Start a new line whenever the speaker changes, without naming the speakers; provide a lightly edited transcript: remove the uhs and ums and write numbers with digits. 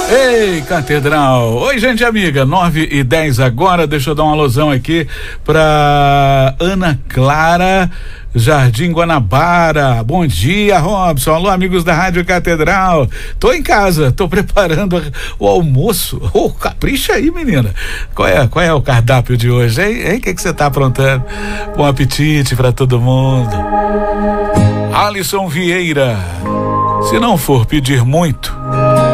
Ei, Catedral! Oi, gente amiga, 9:10 agora. Deixa eu dar uma alusão aqui pra Ana Clara, Jardim Guanabara. Bom dia, Robson. Alô, amigos da Rádio Catedral. Tô em casa, tô preparando o almoço. Capricha aí, menina. Qual é o cardápio de hoje, hein? O que você tá aprontando? Bom apetite pra todo mundo. Alisson Vieira. Se não for pedir muito,